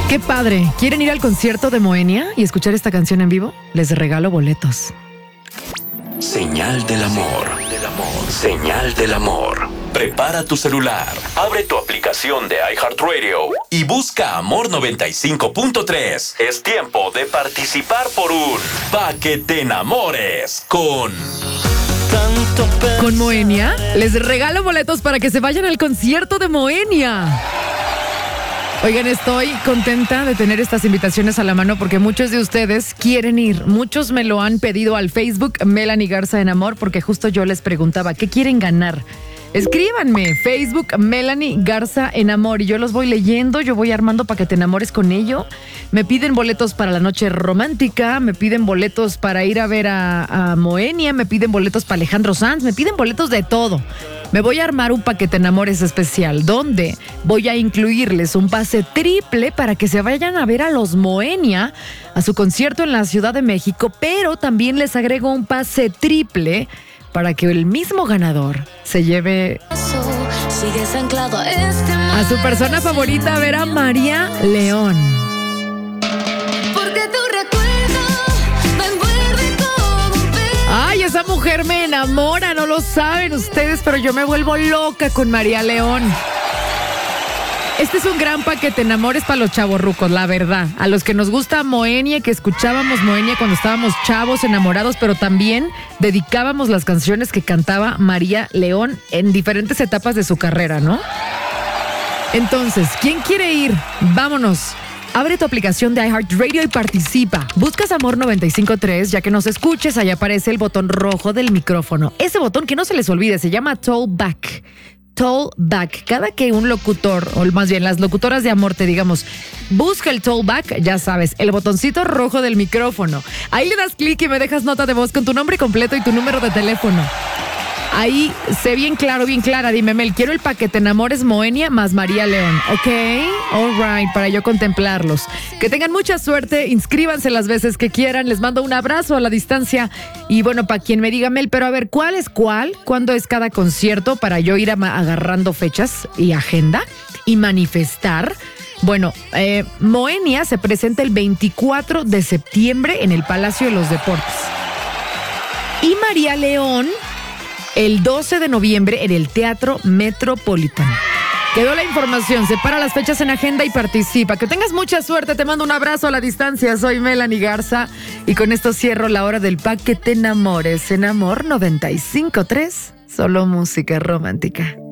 Qué padre. ¿Quieren ir al concierto de Moenia y escuchar esta canción en vivo? Les regalo boletos. Señal del amor. Señal del amor. Prepara tu celular, abre tu aplicación de iHeartRadio y busca Amor 95.3. Es tiempo de participar por un Pa' que te enamores con Moenia. Les regalo boletos para que se vayan al concierto de Moenia. Oigan, estoy contenta de tener estas invitaciones a la mano porque muchos de ustedes quieren ir. Muchos me lo han pedido al Facebook Melanie Garza en Amor porque justo yo les preguntaba, ¿qué quieren ganar? Escríbanme, Facebook Melanie Garza en Amor y yo los voy leyendo, yo voy armando para que te enamores con ello. Me piden boletos para la noche romántica, me piden boletos para ir a ver a Moenia, me piden boletos para Alejandro Sanz, me piden boletos de todo. Me voy a armar un paquete enamores especial donde voy a incluirles un pase triple para que se vayan a ver a los Moenia a su concierto en la Ciudad de México, pero también les agrego un pase triple para que el mismo ganador se lleve a su persona favorita a ver a María León. Ay, esa mujer me enamora, no lo saben ustedes, pero yo me vuelvo loca con María León. Este es un gran paquete enamores para los chavorrucos, la verdad. A los que nos gusta Moenia, que escuchábamos Moenia cuando estábamos chavos, enamorados, pero también dedicábamos las canciones que cantaba María León en diferentes etapas de su carrera, ¿no? Entonces, ¿quién quiere ir? Vámonos. Abre tu aplicación de iHeartRadio y participa. Buscas Amor 95.3, ya que nos escuches, ahí aparece el botón rojo del micrófono. Ese botón que no se les olvide, se llama Tollback. Tollback. Cada que un locutor, o más bien las locutoras de Amor te digamos, busca el Tollback, ya sabes, el botoncito rojo del micrófono. Ahí le das clic y me dejas nota de voz con tu nombre completo y tu número de teléfono. Ahí sé bien claro, bien clara, dime, Mel, quiero el paquete enamores Moenia más María León, ¿ok? All right, para yo contemplarlos. Que tengan mucha suerte, inscríbanse las veces que quieran, les mando un abrazo a la distancia. Y bueno, para quien me diga, Mel, pero a ver, ¿cuál es cuál? ¿Cuándo es cada concierto? Para yo ir agarrando fechas y agenda y manifestar. Bueno, Moenia se presenta el 24 de septiembre en el Palacio de los Deportes. Y María León el 12 de noviembre en el Teatro Metropolitano. Quedó la información, separa las fechas en agenda y participa. Que tengas mucha suerte, te mando un abrazo a la distancia. Soy Melanie Garza y con esto cierro la hora del Pa' que te enamores en Amor 95.3. Solo música romántica.